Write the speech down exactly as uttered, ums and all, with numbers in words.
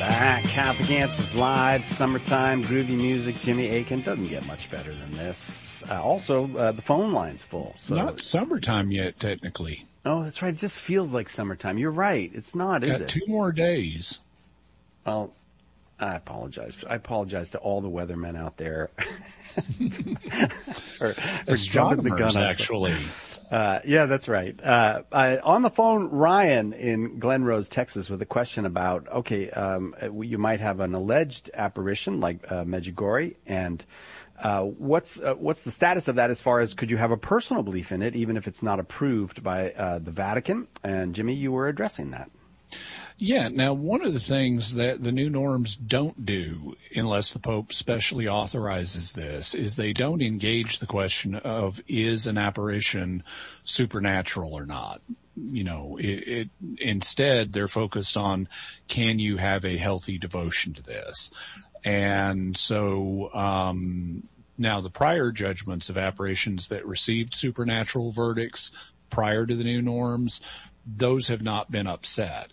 back. Catholic Answers Live, summertime, groovy music, Jimmy Akin. Doesn't get much better than this. Uh, also, uh, the phone line's full. So. Not summertime yet, technically. Oh, that's right. It just feels like summertime. You're right. It's not, is Got it? two more days. Well, I apologize. I apologize to all the weathermen out there. for, for jumping the gun. Actually. Uh, yeah, that's right. Uh, uh, on the phone, Ryan in Glen Rose, Texas, with a question about, okay, um, you might have an alleged apparition like uh, Medjugorje, and uh, what's uh, what's the status of that as far as could you have a personal belief in it, even if it's not approved by uh, the Vatican? And Jimmy, you were addressing that. Yeah. Now, one of the things that the new norms don't do, unless the Pope specially authorizes this, is they don't engage the question of is an apparition supernatural or not. You know, it, it instead they're focused on can you have a healthy devotion to this? And so, um, now the prior judgments of apparitions that received supernatural verdicts prior to the new norms, those have not been upset.